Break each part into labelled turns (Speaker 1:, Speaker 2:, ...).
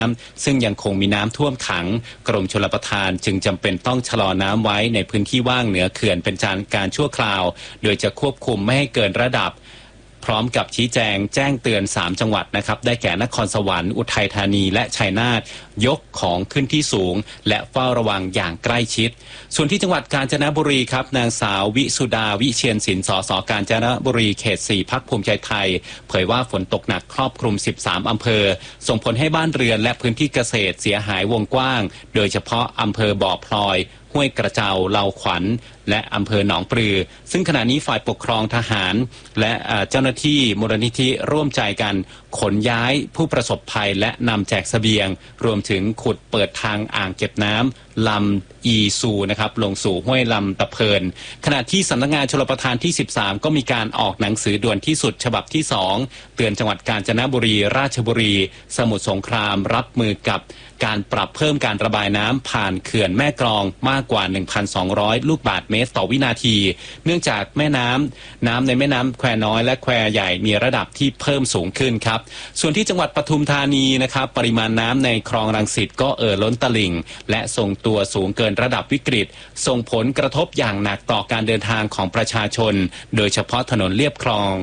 Speaker 1: ซึ่งยังคงมีน้ำท่วมขังกรมชลประทานจึงจำเป็นต้องชะลอน้ำไว้ในพื้นที่ว่างเหนือเขื่อนเป็นการชั่วคราวโดยจะควบคุมไม่ให้เกินระดับพร้อมกับชี้แจงเตือน3จังหวัดนะครับได้แก่นครสวรรค์อุทัยธานีและชัยนาทยกของขึ้นที่สูงและเฝ้าระวังอย่างใกล้ชิดส่วนที่จังหวัดกาญจนบุรีครับนางสาววิสุดาวิเชียรศิลป์สสกาญจนบุรีเขต4พรรคภูมิใจไทยเผยว่าฝนตกหนักครอบคลุม13อำเภอส่งผลให้บ้านเรือนและพื้นที่เกษตรเสียหายวงกว้างโดยเฉพาะอำเภอบ่อพลอยห้วยกระเจ้าเลาขวัญและอำเภอหนองปลือซึ่งขณะนี้ฝ่ายปกครองทหารและเจ้าหน้าที่มูลนิธิร่วมใจกันขนย้ายผู้ประสบภัยและนำแจกเสบียงรวมถึงขุดเปิดทางอ่างเก็บน้ำลำอีซูนะครับลงสู่ห้วยลำตะเพินขณะที่สำนักงานชลประทานที่13ก็มีการออกหนังสือด่วนที่สุดฉบับที่2เตือนจังหวัดกาญจนบุรีราชบุรีสมุทรสงครามรับมือกับการปรับเพิ่มการระบายน้ำผ่านเขื่อนแม่กลองมากกว่า 1,200 ลูกบาศก์เมตรต่อวินาทีเนื่องจากแม่น้ำในแม่น้ำแควน้อยและแควใหญ่มีระดับที่เพิ่มสูงขึ้นครับส่วนที่จังหวัดปทุมธานีนะครับปริมาณน้ำในคลองรังสิตก็ล้นตลิ่งและทรงตัวสูงเกินระดับวิกฤตส่งผลกระทบอย่างหนักต่อการเดินทางของประชาชนโดยเฉพาะถนนเลียบคลอง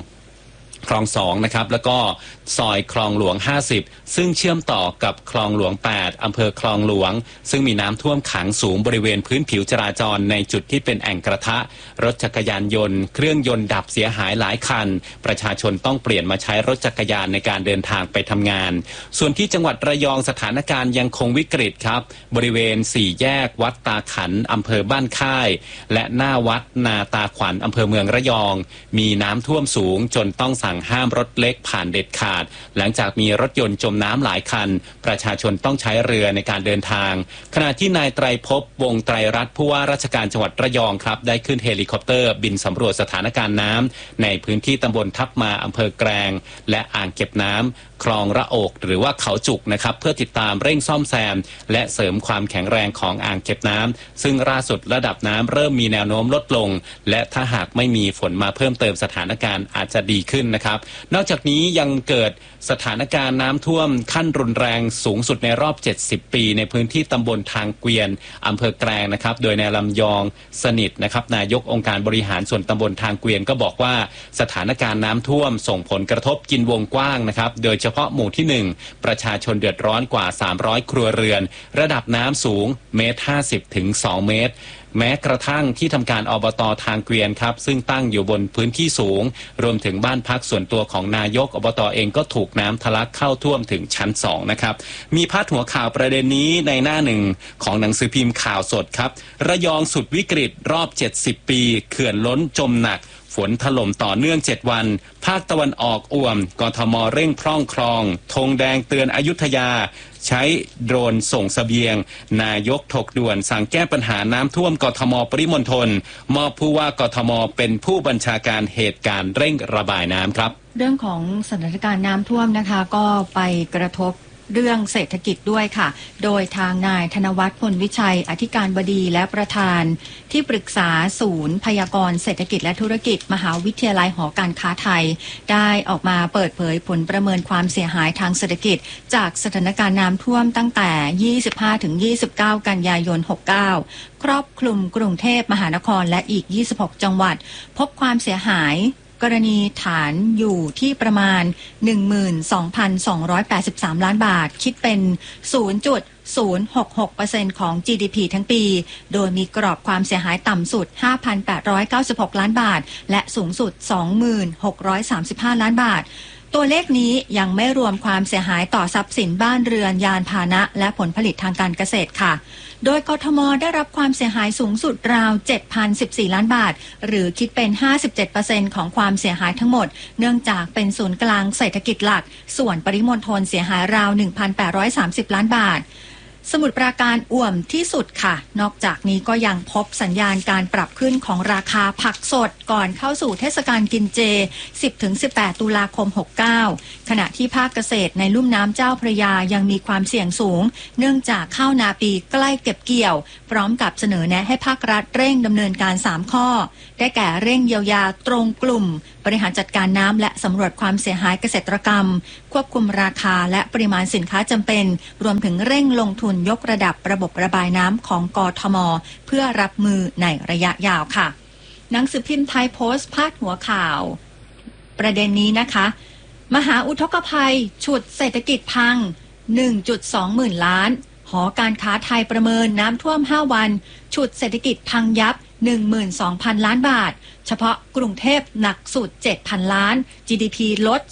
Speaker 1: 2นะครับแล้วก็ซอยคลองหลวง50ซึ่งเชื่อมต่อกับคลองหลวง8อำเภอคลองหลวงซึ่งมีน้ำท่วมขังสูงบริเวณพื้นผิวจราจรในจุดที่เป็นแอ่งกระทะรถจักรยานยนต์เครื่องยนต์ดับเสียหายหลายคันประชาชนต้องเปลี่ยนมาใช้รถจักรยานในการเดินทางไปทำงานส่วนที่จังหวัดระยองสถานการณ์ยังคงวิกฤตครับบริเวณ4แยกวัดตาขันอำเภอบ้านค่ายและหน้าวัดนาตาขวัญอำเภอเมืองระยองมีน้ำท่วมสูงจนต้องสั่งห้ามรถเล็กผ่านเด็ดขาดหลังจากมีรถยนต์จมน้ำหลายคันประชาชนต้องใช้เรือในการเดินทางขณะที่นายไตรภพวงศ์ไตรรัตน์ผู้ว่าราชการจังหวัดระยองครับได้ขึ้นเฮลิคอปเตอร์บินสำรวจสถานการณ์น้ำในพื้นที่ตำบลทับมาอำเภอแกลงและอ่างเก็บน้ำคลองระโอกหรือว่าเขาจุกนะครับเพื่อติดตามเร่งซ่อมแซมและเสริมความแข็งแรงของอ่างเก็บน้ำซึ่งล่าสุดระดับน้ำเริ่มมีแนวโน้มลดลงและถ้าหากไม่มีฝนมาเพิ่มเติมสถานการณ์อาจจะดีขึ้นนะครับนอกจากนี้ยังเกิดสถานการณ์น้ำท่วมขั้นรุนแรงสูงสุดในรอบ70ปีในพื้นที่ตำบลทางเกวียนอำเภอแกลงนะครับโดยนายลำยองสนิทนะครับนายกองค์การบริหารส่วนตำบลทางเกวียนก็บอกว่าสถานการณ์น้ำท่วมส่งผลกระทบกินวงกว้างนะครับโดยเฉพาะหมู่ที่1ประชาชนเดือดร้อนกว่า300ครัวเรือนระดับน้ำสูง1.50 ถึง 2 เมตรแม้กระทั่งที่ทำการอบต.ทางเกวียนครับซึ่งตั้งอยู่บนพื้นที่สูงรวมถึงบ้านพักส่วนตัวของนายกอบต.เองก็ถูกน้ำทะลักเข้าท่วมถึงชั้น2นะครับมีพาดหัวข่าวประเด็นนี้ในหน้า1ของหนังสือพิมพ์ข่าวสดครับระยองสุดวิกฤตรอบ70ปีเขื่อนล้นจมหนักฝนถล่มต่อเนื่อง7วันภาคตะวันออกอ่วมกทมเร่งพร่องคลองธงแดงเตือนอยุธยาใช้โดรนส่งเสบียงนายกถกด่วนสั่งแก้ปัญหาน้ำท่วมกทมปริมณฑลมอบผู้ว่ากทมเป็นผู้บัญชาการเหตุการณ์เร่งระบายน้ำครับ
Speaker 2: เรื่องของสถานการณ์น้ำท่วมนะคะก็ไปกระทบเรื่องเศรษฐกิจด้วยค่ะโดยทางนายธนวัฒน์พลวิชัยอธิการบดีและประธานที่ปรึกษาศูนย์พยากรณ์เศรษฐกิจและธุรกิจมหาวิทยาลัยหอการค้าไทยได้ออกมาเปิดเผยผลประเมินความเสียหายทางเศรษฐกิจจากสถานการณ์น้ำท่วมตั้งแต่ 25-29 กันยายน 69 ครอบคลุมกรุงเทพมหานครและอีก 26 จังหวัดพบความเสียหายกรณีฐานอยู่ที่ประมาณ 12,283 ล้านบาทคิดเป็น 0.066% ของ GDP ทั้งปีโดยมีกรอบความเสียหายต่ำสุด 5,896 ล้านบาทและสูงสุด 2,635 ล้านบาทตัวเลขนี้ยังไม่รวมความเสียหายต่อทรัพย์สินบ้านเรือนยานพาหนะและผลผลิตทางการเกษตรค่ะโดยกทมได้รับความเสียหายสูงสุดราว 7,014 ล้านบาทหรือคิดเป็น 57% ของความเสียหายทั้งหมดเนื่องจากเป็นศูนย์กลางเศรษฐกิจหลักส่วนปริมณฑลเสียหายราว 1,830 ล้านบาทสมุทรปราการอ่วมที่สุดค่ะนอกจากนี้ก็ยังพบสัญญาณการปรับขึ้นของราคาผักสดก่อนเข้าสู่เทศกาลกินเจ 10-18 ตุลาคม 69 ขณะที่ภาคเกษตรในลุ่มน้ำเจ้าพระยายังมีความเสี่ยงสูงเนื่องจากข้าวนาปีใกล้เก็บเกี่ยวพร้อมกับเสนอแนะให้ภาครัฐเร่งดำเนินการ 3 ข้อได้แก่เร่งเยียวยาตรงกลุ่มบริหารจัดการน้ำและสำรวจความเสียหายเกษตรกรรมควบคุมราคาและปริมาณสินค้าจำเป็นรวมถึงเร่งลงทุนยกระดับระบบระบายน้ำของกทม.เพื่อรับมือในระยะยาวค่ะหนังสือพิมพ์ไทยโพสต์พาดหัวข่าวประเด็นนี้นะคะมหาอุทกภัยฉุดเศรษฐกิจพัง 1.2 หมื่นล้านหอการค้าไทยประเมินน้ำท่วม5วันฉุดเศรษฐกิจพังยับ 12,000 ล้านบาทเฉพาะกรุงเทพหนักสุด 7,000 ล้าน GDP ลด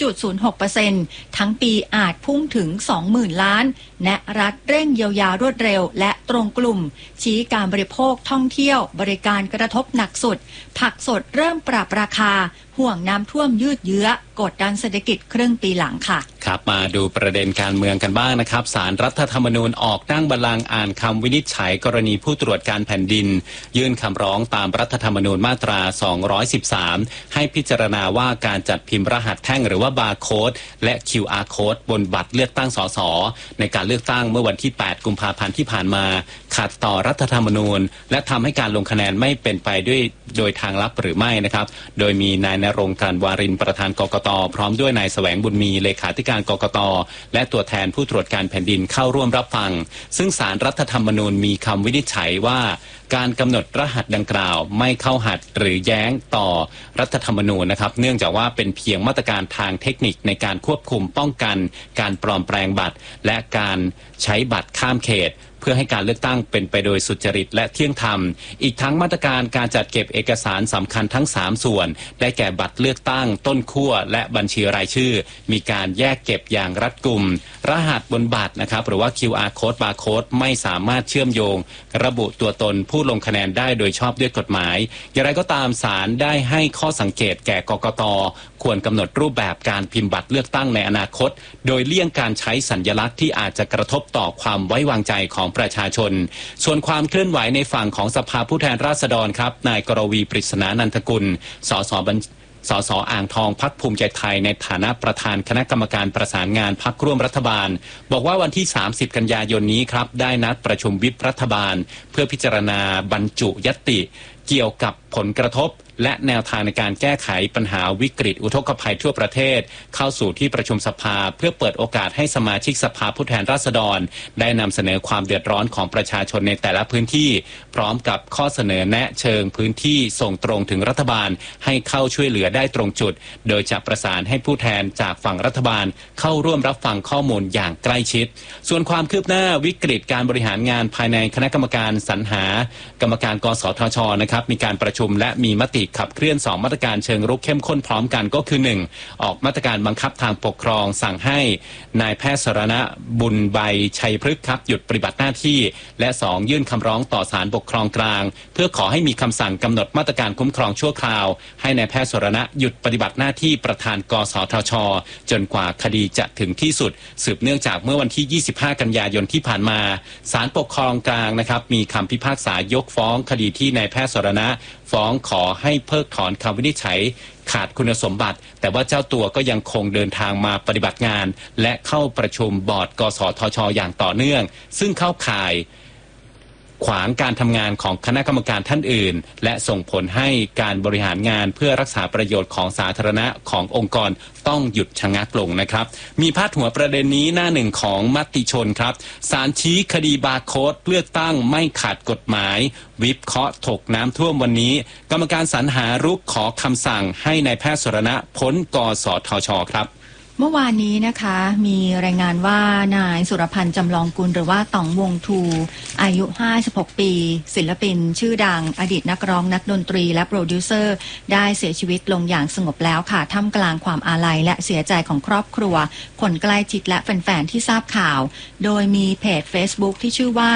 Speaker 2: 0.06% ทั้งปีอาจพุ่งถึง 20,000 ล้านแนะรัฐเร่งเยียวยารวดเร็วและตรงกลุ่มชี้การบริโภคท่องเที่ยวบริการกระทบหนักสุดผักสดเริ่มปรับราคาห่วงน้ำท่วมยืดเยื้อกดดันเศรษฐกิจครึ่งปีหลังค่ะ
Speaker 1: ครับมาดูประเด็นการเมืองกันบ้างนะครับศาลรัฐธรรมนูญออกนั่งบัลลังก์อ่านคำวินิจฉัยกรณีผู้ตรวจการแผ่นดินยื่นคำร้องตามรัฐธรรมนูญมาตรา 213 ให้พิจารณาว่าการจัดพิมพ์รหัสแท่งหรือว่าบาร์โค้ดและ QR โค้ดบนบัตรเลือกตั้งสสในการเลือกตั้งเมื่อวันที่ 8 กุมภาพันธ์ที่ผ่านมาขัดต่อรัฐธรรมนูญและทำให้การลงคะแนนไม่เป็นไปโดยทางลับหรือไม่นะครับโดยมีนายณรงค์ กลั่นวารินประธานกกต.พร้อมด้วยนายแสวงบุญมีเลขาธิการกกต.และตัวแทนผู้ตรวจการแผ่นดินเข้าร่วมรับฟังซึ่งศาลรัฐธรรมนูญมีคำวินิจฉัยว่าการกำหนดรหัสดังกล่าวไม่เข้าหัดหรือแย้งต่อรัฐธรรมนูญนะครับเนื่องจากว่าเป็นเพียงมาตรการทางเทคนิคในการควบคุมป้องกันการปลอมแปลงบัตรและการใช้บัตรข้ามเขตเพื่อให้การเลือกตั้งเป็นไปโดยสุจริตและเที่ยงธรรมอีกทั้งมาตรการการจัดเก็บเอกสารสำคัญทั้ง3ส่วนได้แก่บัตรเลือกตั้งต้นขั้วและบัญชีรายชื่อมีการแยกเก็บอย่างรัดกุมรหัสบนบัตรนะครับหรือว่า QR code barcode ไม่สามารถเชื่อมโยงระบุตัวตนผู้ลงคะแนนได้โดยชอบด้วยกฎหมายอย่างไรก็ตามศาลได้ให้ข้อสังเกตแก่กกต.ควรกำหนดรูปแบบการพิมพ์บัตรเลือกตั้งในอนาคตโดยเลี่ยงการใช้สัญลักษณ์ที่อาจจะกระทบต่อความไว้วางใจของประชาชนส่วนความเคลื่อนไหวในฝั่งของสภาผู้แทนราษฎรครับนายกรวีปริศนานันทกุลสสอ่างทองพรรคภูมิใจไทยในฐานะประธานคณะกรรมการประสานงานพรรคร่วมรัฐบาลบอกว่าวันที่ 30 กันยายนนี้ครับได้นัดประชุมวิปรัฐบาลเพื่อพิจารณาบรรจุญัตติเกี่ยวกับผลกระทบและแนวทางในการแก้ไขปัญหาวิกฤตอุทกภัยทั่วประเทศเข้าสู่ที่ประชุมสภาเพื่อเปิดโอกาสให้สมาชิกสภาผู้แทนราษฎรได้นำเสนอความเดือดร้อนของประชาชนในแต่ละพื้นที่พร้อมกับข้อเสนอแนะเชิงพื้นที่ส่งตรงถึงรัฐบาลให้เข้าช่วยเหลือได้ตรงจุดโดยจะประสานให้ผู้แทนจากฝั่งรัฐบาลเข้าร่วมรับฟังข้อมูลอย่างใกล้ชิดส่วนความคืบหน้าวิกฤตการบริหารงานภายในคณะกรรมการสรรหากรรมการกสทช.นะครับมีการประชุมและมีมติขับเคลื่อน2มาตรการเชิงรุกเข้มข้นพร้อมกันก็คือ 1. ออกมาตรการบังคับทางปกครองสั่งให้นายแพทย์สรณะบุญใบชัยพฤกษ์ครับหยุดปฏิบัติหน้าที่และ 2. ยื่นคำร้องต่อศาลปกครองกลางเพื่อขอให้มีคำสั่งกำหนดมาตรการคุ้มครองชั่วคราวให้นายแพทย์สรณะหยุดปฏิบัติหน้าที่ประธานกสทช.จนกว่าคดีจะถึงที่สุดสืบเนื่องจากเมื่อวันที่ 25 กันยายนที่ผ่านมาศาลปกครองกลางนะครับมีคำพิพากษายกฟ้องคดีที่นายแพทย์สรณะฟ้องขอให้เพิกถอนคำวินิจฉัยขาดคุณสมบัติแต่ว่าเจ้าตัวก็ยังคงเดินทางมาปฏิบัติงานและเข้าประชุมบอร์ดกสทช.อย่างต่อเนื่องซึ่งเข้าข่ายขวางการทำงานของคณะกรรมการท่านอื่นและส่งผลให้การบริหารงานเพื่อรักษาประโยชน์ของสาธารณะขององค์กรต้องหยุดชะงักลงนะครับมีพาดหัวประเด็นนี้หน้าหนึ่งของมติชนครับศาลชี้คดีบาร์โค้ดเลือกตั้งไม่ขัดกฎหมายวิปเคาะถกน้ำท่วมวันนี้กรรมการสรรหารุกขอคำสั่งให้นายแพทย์สรณะพ้นกสทช.ครับ
Speaker 2: เมื่อวานนี้นะคะมีรายงานว่านายสุรพันธ์จำลองกุลหรือว่าต่องวงทูอายุ56ปีศิลปินชื่อดังอดีตนักร้องนักดนตรีและโปรดิวเซอร์ได้เสียชีวิตลงอย่างสงบแล้วค่ะท่ามกลางความอาลัยและเสียใจของครอบครัวคนใกล้ชิดและแฟนๆที่ทราบข่าวโดยมีเพจ Facebook ที่ชื่อว่า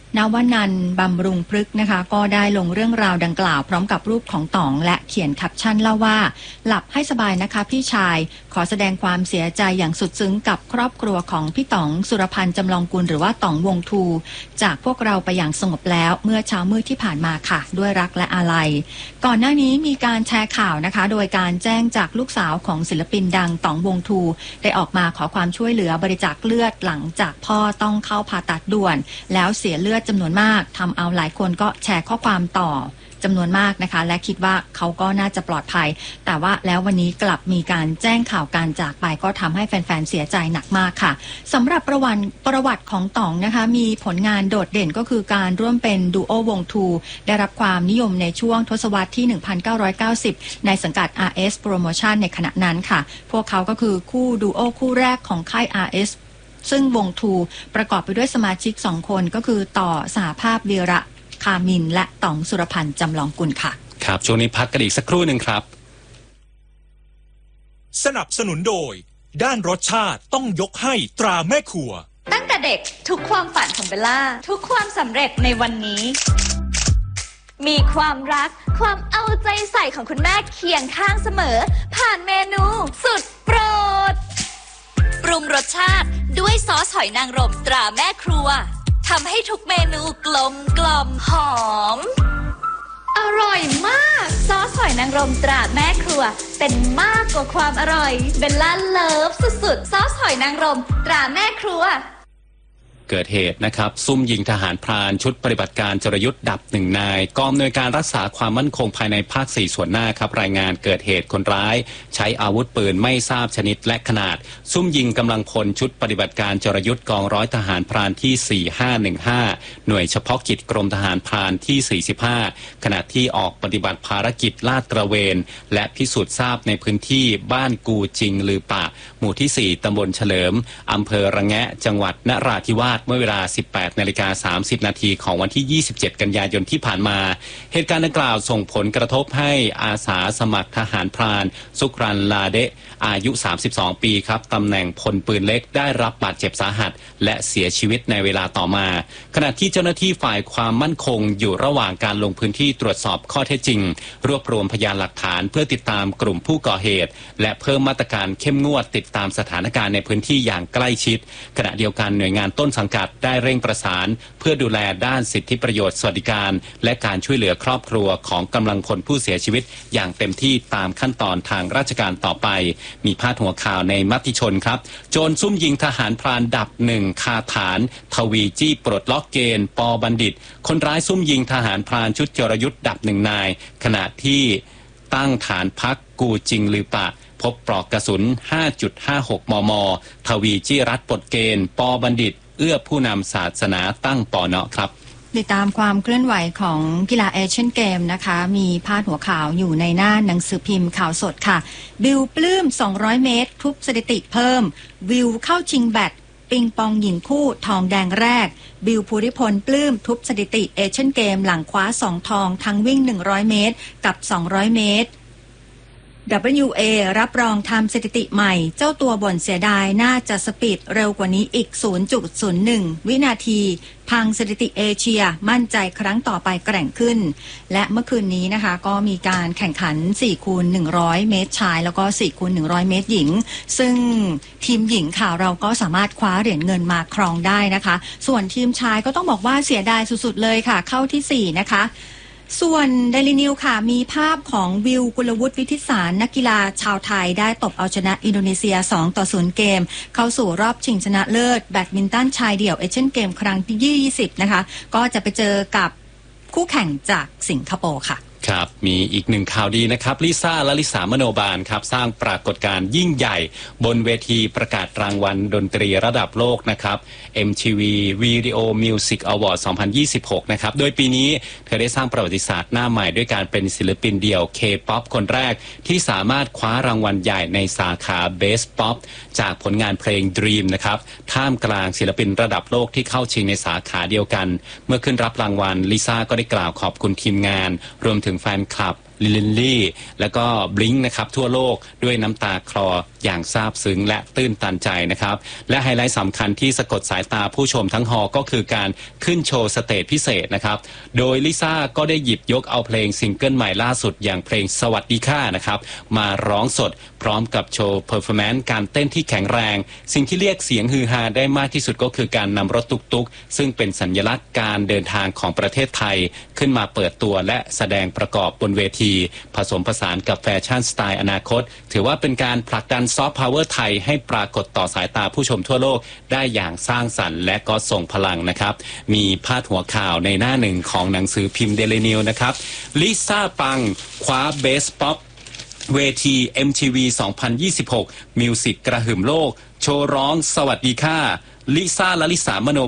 Speaker 2: นวนันท์บำรุงพฤกษ์นะคะก็ได้ลงเรื่องราวดังกล่าวพร้อมกับรูปของต๋องและเขียนแคปชั่นเล่าว่าหลับให้สบายนะคะพี่ชายขอแสดงความเสียใจอย่างสุดซึ้งกับครอบครัวของพี่ต๋องสุรพันธ์จำลองกุลหรือว่าต๋องวงทูจากพวกเราไปอย่างสงบแล้วเมื่อเช้ามืดที่ผ่านมาค่ะด้วยรักและอาลัยก่อนหน้านี้มีการแชร์ข่าวนะคะโดยการแจ้งจากลูกสาวของศิลปินดังต๋องวงทูได้ออกมาขอความช่วยเหลือบริจาคเลือดหลังจากพ่อต้องเข้าผ่าตัดด่วนแล้วเสียเลือดจำนวนมากทำเอาหลายคนก็แชร์ข้อความต่อจำนวนมากนะคะและคิดว่าเขาก็น่าจะปลอดภัยแต่ว่าแล้ววันนี้กลับมีการแจ้งข่าวการจากไปก็ทำให้แฟนๆเสียใจหนักมากค่ะสำหรับประวัติของต๋องนะคะมีผลงานโดดเด่นก็คือการร่วมเป็นดูโอวงทูได้รับความนิยมในช่วงทศวรรษที่ 1990 ในสังกัด RS Promotion ในขณะนั้นค่ะพวกเขาก็คือคู่ดูโอคู่แรกของค่าย RSซึ่งวงทูประกอบไปด้วยสมาชิก2คนก็คือต่อสหภาพวีระคามินและต๋องสุรพันธ์จำลองกุลค่ะ
Speaker 1: ครับช่วงนี้พักกันอีกสักครู่หนึ่งครับ
Speaker 3: สนับสนุนโดยด้านรสชาติต้องยกให้ตราแม่ครัว
Speaker 4: ตั้งแต่เด็กทุกความฝันของเบลล่าทุกความสำเร็จในวันนี้มีความรักความเอาใจใส่ของคุณแม่เคียงข้างเสมอผ่านเมนูสุดโปรดปรุงรสชาติด้วยซอสหอยนางรมตราแม่ครัวทำให้ทุกเมนูกลมหอมอร่อยมากซอสหอยนางรมตราแม่ครัวเป็นมากกว่าความอร่อยเบลล่าเลิฟสุดๆซอสหอยนางรมตราแม่ครัว
Speaker 1: เกิดเหตุนะครับซุ่มยิงทหารพรานชุดปฏิบัติการจรยุทธ์ดับ1นายกองอำนวยการรักษาความมั่นคงภายในภาค4ส่วนหน้าครับรายงานเกิดเหตุคนร้ายใช้อาวุธปืนไม่ทราบชนิดและขนาดซุ่มยิงกำลังพลชุดปฏิบัติการจรยุทธ์กองร้อยทหารพรานที่4515หน่วยเฉพาะกิจกรมทหารพรานที่45ขณะที่ออกปฏิบัติภารกิจลาดตระเวนและพิสูจน์ทราบในพื้นที่บ้านกูจริงลือปะหมู่ที่4ตำบลเฉลิมอำเภอระแงะจังหวัดนราธิวาสเมื่อเวลา 18:30 นาทีของวันที่ 27 กันยายนที่ผ่านมาเหตุการณ์ดังกล่าวส่งผลกระทบให้อาสาสมัครทหารพรานสุกรันลาเดะอายุ32ปีครับตำแหน่งพลปืนเล็กได้รับบาดเจ็บสาหัสและเสียชีวิตในเวลาต่อมาขณะที่เจ้าหน้าที่ฝ่ายความมั่นคงอยู่ระหว่างการลงพื้นที่ตรวจสอบข้อเท็จจริงรวบรวมพยานหลักฐานเพื่อติดตามกลุ่มผู้ก่อเหตุและเพิ่มมาตรการเข้มงวดติดตามสถานการณ์ในพื้นที่อย่างใกล้ชิดขณะเดียวกันหน่วยงานต้นสังกัดได้เร่งประสานเพื่อดูแลด้านสิทธิประโยชน์สวัสดิการและการช่วยเหลือครอบครัวของกำลังพลผู้เสียชีวิตอย่างเต็มที่ตามขั้นตอนทางราชการต่อไปมีพาดหัวข่าวในมติชนครับโจรซุ่มยิงทหารพรานดับ1คาฐานทวีจี้ปลดล็อกเกณฑ์ปบัณฑิตคนร้ายซุ่มยิงทหารพรานชุดจรยุทธ์ดับ1นายขณะที่ตั้งฐานพักกูจริงลือปะพบปลอกกระสุน 5.56 มม.ทวีจี้รัฐปลดเกณฑ์ปบัณฑิตเอื้อผู้นำศาสนาตั้งปน.ครับ
Speaker 2: ติดตามความเคลื่อนไหวของกีฬาเอเชียนเกมนะคะมีพาดหัวข่าวอยู่ในหน้าหนังสือพิมพ์ข่าวสดค่ะบิลปลื้ม200เมตรทุบสถิติเพิ่มวิวเข้าชิงแบดปิงปองหญิงคู่ทองแดงแรกบิลภูริพลปลื้มทุบสถิติเอเชียนเกมหลังคว้า2ทองทั้งวิ่ง100เมตรกับ200เมตรWA รับรองทำสถิติใหม่เจ้าตัวบ่นเสียดายน่าจะสปีดเร็วกว่านี้อีก 0.01 วินาทีพังสถิติเอเชียมั่นใจครั้งต่อไปแกร่งขึ้นและเมื่อคืนนี้นะคะก็มีการแข่งขัน 4x100 เมตรชายแล้วก็ 4x100 เมตรหญิงซึ่งทีมหญิงค่ะเราก็สามารถคว้าเหรียญเงินมาครองได้นะคะส่วนทีมชายก็ต้องบอกว่าเสียดายสุดๆเลยค่ะเข้าที่4นะคะส่วนเดลินิวค่ะมีภาพของวิวกุลวุฒิวิทิศารนักกีฬาชาวไทยได้ตบเอาชนะอินโดนีเซีย2-0เกมเข้าสู่รอบชิงชนะเลิศแบดมินตันชายเดี่ยวเอเชียนเกมครั้งที่20นะคะก็จะไปเจอกับคู่แข่งจากสิงคโปร์ค่ะ
Speaker 1: ครับมีอีกหนึ่งข่าวดีนะครับลิซ่าและลิสามโนบาลครับสร้างปรากฏการณ์ยิ่งใหญ่บนเวทีประกาศรางวัลดนตรีระดับโลกนะครับ MTV Video Music Award 2026นะครับโดยปีนี้เธอได้สร้างประวัติศาสตร์หน้าใหม่ด้วยการเป็นศิลปินเดี่ยว K-POP คนแรกที่สามารถคว้ารางวัลใหญ่ในสาขา Best Pop จากผลงานเพลง Dream นะครับท่ามกลางศิลปินระดับโลกที่เข้าชิงในสาขาเดียวกันเมื่อขึ้นรับรางวัลลิซ่าก็ได้กล่าวขอบคุณทีมงานรวมถึงแฟนคลับลิลินลี่และก็บลิงค์นะครับทั่วโลกด้วยน้ำตาคลออย่างซาบซึ้งและตื้นตันใจนะครับและไฮไลท์สำคัญที่สะกดสายตาผู้ชมทั้งฮอลก็คือการขึ้นโชว์สเตจพิเศษนะครับโดยลิซ่าก็ได้หยิบยกเอาเพลงซิงเกิลใหม่ล่าสุดอย่างเพลงสวัสดีค่ะนะครับมาร้องสดพร้อมกับโชว์เพอร์ฟอร์แมนซ์การเต้นที่แข็งแรงสิ่งที่เรียกเสียงฮือฮาได้มากที่สุดก็คือการนำรถตุกๆซึ่งเป็นสัญลักษณ์การเดินทางของประเทศไทยขึ้นมาเปิดตัวและแสดงประกอบบนเวทีผสมผสานกับแฟชั่นสไตล์อนาคตถือว่าเป็นการผลักดันซอฟต์พาวเวอร์ไทยให้ปรากฏต่อสายตาผู้ชมทั่วโลกได้อย่างสร้างสรรค์และก็ส่งพลังนะครับมีพาดหัวข่าวในหน้าหนึ่งของหนังสือพิมพ์เดลินิวนะครับลิซ่าปังคว้าเบสป๊อปเวที MTV 2026 มิวสิกกระหึ่มโลกโชว์ร้องสวัสดีค่ะลิซ่าและลิสามโน